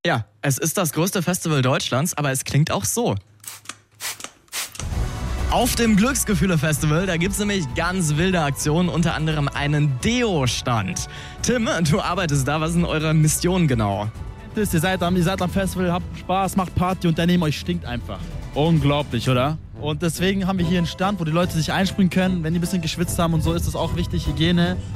Ja, es ist das größte Festival Deutschlands, aber es klingt auch so. Auf dem Glücksgefühle-Festival, da gibt es nämlich ganz wilde Aktionen, unter anderem einen Deo-Stand. Tim, du arbeitest da, was ist denn eure Mission genau? Ihr seid am Festival, habt Spaß, macht Party und der neben euch stinkt einfach. Unglaublich, oder? Und deswegen haben wir hier einen Stand, wo die Leute sich einspringen können. Wenn die ein bisschen geschwitzt haben und so, ist das auch wichtig, Hygiene.